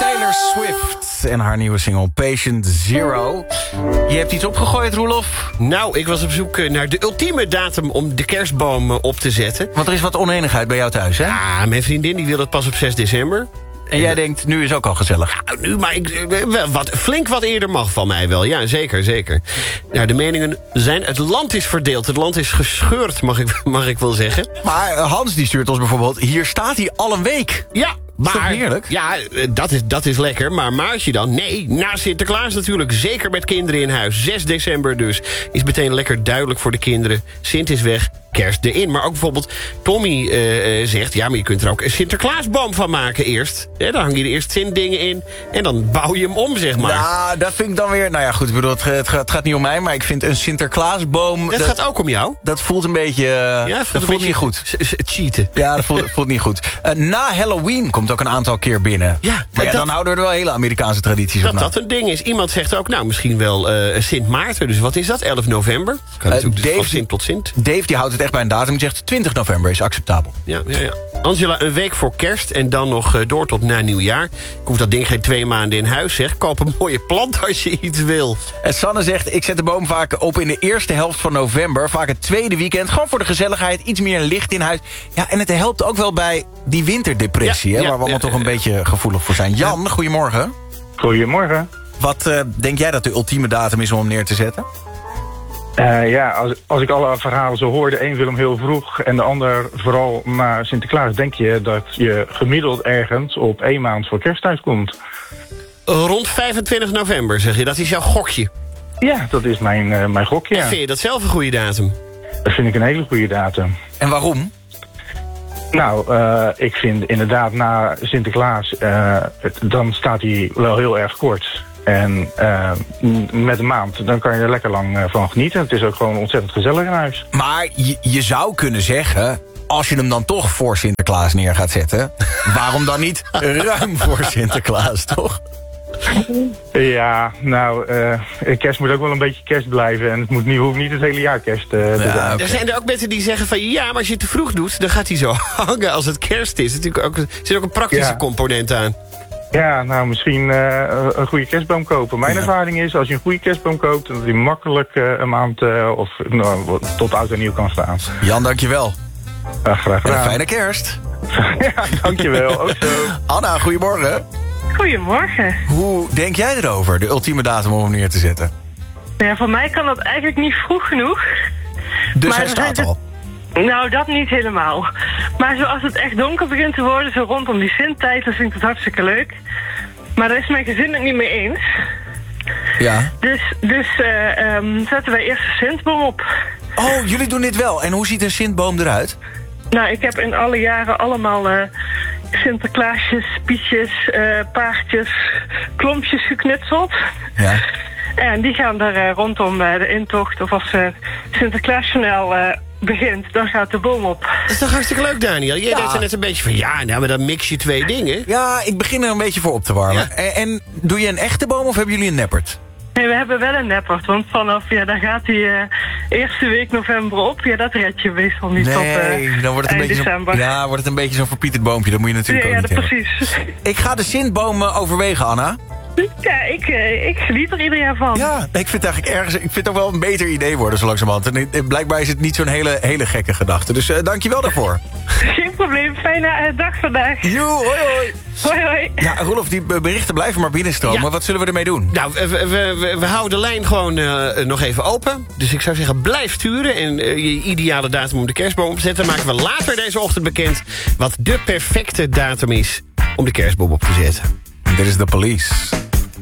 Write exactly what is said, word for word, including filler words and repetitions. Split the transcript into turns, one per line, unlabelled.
Taylor Swift en haar nieuwe single Patient Zero. Je hebt iets opgegooid, Roelof?
Nou, ik was op zoek naar de ultieme datum om de kerstboom op te zetten.
Want er is wat onenigheid bij jou thuis, hè?
Ja, mijn vriendin die wil het pas op zes december.
En jij denkt, nu is ook al gezellig.
Nou, nu, maar ik, wat, flink wat eerder mag van mij wel. Ja, zeker, zeker. Nou, de meningen zijn, het land is verdeeld. Het land is gescheurd, mag ik, mag ik wel zeggen.
Maar Hans die stuurt ons bijvoorbeeld, hier staat hij al een week.
Ja. Maar,
is toch heerlijk?
Ja, dat is, dat is lekker. Maar Maartje dan? Nee, na Sinterklaas natuurlijk. Zeker met kinderen in huis. zes december dus. Is meteen lekker duidelijk voor de kinderen. Sint is weg, kerst erin. Maar ook bijvoorbeeld Tommy uh, zegt... ja, maar je kunt er ook een Sinterklaasboom van maken eerst. Ja, dan hang je er eerst Sint-dingen in. En dan bouw je hem om, zeg maar.
Nou, dat vind ik dan weer... Nou ja, goed, ik bedoel, het, het, gaat, het gaat niet om mij... maar ik vind een Sinterklaasboom...
Dat, dat gaat ook om jou?
Dat voelt een beetje... Uh, ja,
voelt
dat
een
voelt
beetje
niet goed.
Cheaten.
Ja, dat voelt, voelt niet goed. Uh, na Halloween komt ook een aantal keer binnen.
Ja,
maar ja,
dat,
dan houden we er wel hele Amerikaanse tradities
dat
op. Dat
dat een ding is. Iemand zegt ook, nou, misschien wel uh, Sint Maarten. Dus wat is dat? elf november? Kan
uh,
natuurlijk
Dave,
van Sint tot Sint.
Dave die houdt het echt bij een datum. Die zegt twintig november is acceptabel.
Ja, ja, ja. Angela, een week voor kerst en dan nog uh, door tot na nieuwjaar. Ik hoef dat ding geen twee maanden in huis, zeg. Koop een mooie plant als je iets wil.
En Sanne zegt, ik zet de boom vaak op in de eerste helft van november. Vaak het tweede weekend. Gewoon voor de gezelligheid. Iets meer licht in huis. Ja, en het helpt ook wel bij die winterdepressie. Ja, hè, ja, waar we allemaal ja, toch een ja, beetje gevoelig voor zijn. Jan, ja. Goedemorgen.
Goedemorgen.
Wat uh, denk jij dat de ultieme datum is om hem neer te zetten?
Uh, ja, als, als ik alle verhalen zo hoor, de een wil hem heel vroeg en de ander vooral na Sinterklaas, denk je dat je gemiddeld ergens op één maand voor kerst uitkomt.
Rond vijfentwintig november, zeg je. Dat is jouw gokje.
Ja, dat is mijn, uh, mijn gokje. Ja.
En vind je dat zelf een goede datum?
Dat vind ik een hele goede datum.
En waarom?
Nou, uh, ik vind inderdaad na Sinterklaas, uh, het, dan staat hij wel heel erg kort. En uh, met een maand, dan kan je er lekker lang uh, van genieten. Het is ook gewoon ontzettend gezellig in huis.
Maar je, je zou kunnen zeggen, als je hem dan toch voor Sinterklaas neer gaat zetten... waarom dan niet ruim voor Sinterklaas, toch?
Ja, nou, uh, kerst moet ook wel een beetje kerst blijven. En het moet niet, hoeft niet het hele jaar kerst uh, te
ja,
zijn.
okay. Er zijn er ook mensen die zeggen van... ja, maar als je het te vroeg doet, dan gaat hij zo hangen als het kerst is. Natuurlijk ook, er zit ook een praktische ja. component aan.
Ja, nou, misschien uh, een goede kerstboom kopen. Mijn ja. ervaring is, als je een goede kerstboom koopt... dat hij makkelijk uh, een maand uh, of nou, tot oud en nieuw kan staan.
Jan, dankjewel.
Uh, graag gedaan.
En een fijne kerst.
Ja, dankjewel. Ook zo.
Anna, goedemorgen.
Goedemorgen.
Hoe denk jij erover, de ultieme datum om hem neer te zetten?
Ja, voor mij kan dat eigenlijk niet vroeg genoeg.
Dus maar hij staat het... al?
Nou, dat niet helemaal. Maar zoals het echt donker begint te worden, zo rondom die Sint-tijd, dan vind ik het hartstikke leuk. Maar daar is mijn gezin het niet mee eens.
Ja.
Dus, dus uh, um, zetten wij eerst de Sintboom op.
Oh, jullie doen dit wel. En hoe ziet een Sintboom eruit?
Nou, ik heb in alle jaren allemaal uh, Sinterklaasjes, pietjes, uh, paardjes, klompjes geknutseld.
Ja.
En die gaan er uh, rondom uh, de intocht, of als uh, Sinterklaasjournaal uh, begint, dan gaat de boom op.
Dat is toch hartstikke leuk, Daniel? Jij ja. deed er net een beetje van, ja, nou, maar dan mix je twee dingen.
Ja, ik begin er een beetje voor op te warmen. Ja. En, en doe je een echte boom of hebben jullie een neppert?
Nee, we hebben wel een neppert, want vanaf, ja, dan gaat die uh, eerste week november op. Ja, dat red je meestal niet
nee,
tot uh,
dan wordt het een beetje
december.
Zo, ja, wordt het een beetje zo'n verpieterd boompje. Dat moet je natuurlijk
ja,
ook
ja,
niet
dat
hebben.
Precies.
Ik ga de Sintboom uh, overwegen, Anna.
Ja, ik, uh, ik geniet er ieder jaar van.
Ja, ik vind het eigenlijk ergens, ik vind het ook wel een beter idee worden zo langzamerhand. En uh, blijkbaar is het niet zo'n hele, hele gekke gedachte. Dus uh, dankjewel daarvoor.
Geen probleem, fijne uh, dag vandaag.
Joe, hoi hoi.
Hoi hoi.
Ja, Roelof, die berichten blijven maar binnenstromen. Ja. Wat zullen we ermee doen?
Nou, we, we, we, we houden de lijn gewoon uh, nog even open. Dus ik zou zeggen, blijf sturen. En uh, je ideale datum om de kerstboom op te zetten. Dan maken we later deze ochtend bekend wat de perfecte datum is om de kerstboom op te zetten.
Dit is The Police.